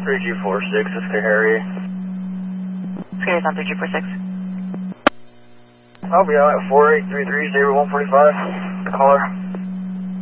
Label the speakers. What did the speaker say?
Speaker 1: 3246, this is Harry.
Speaker 2: Scary's on 3246.
Speaker 1: I'll be out at 4833, 0145. Caller.